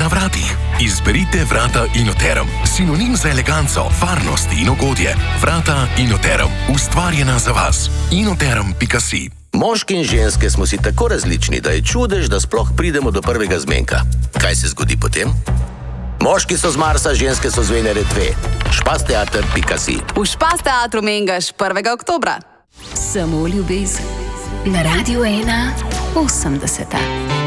na vratih. Izberite vrata Inoterm, sinonim za eleganco, varnost in ugodje. Vrata Inoterm, ustvarjena za vas. Inoterm.si. Moški in ženske smo si tako različni, da je čudež, da sploh pridemo do prvega zmenka. Kaj se zgodi potem? Moški so z Marsa, ženske so z Venere 2. Špasteater.si. V Špasteatru Mengaš 1. oktobra. Samo ljubezen. Na Radiu 1 80.